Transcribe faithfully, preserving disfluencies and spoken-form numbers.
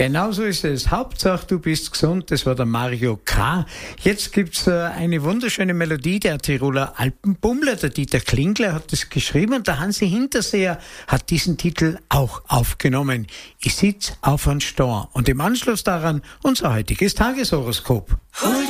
Genau so ist es. Hauptsache, du bist gesund. Das war der Mario K. Jetzt gibt's äh, eine wunderschöne Melodie der Tiroler Alpenbummler. Der Dieter Klingler hat das geschrieben und der Hansi Hinterseher hat diesen Titel auch aufgenommen. Ich sitz auf ein Stor. Und im Anschluss daran unser heutiges Tageshoroskop.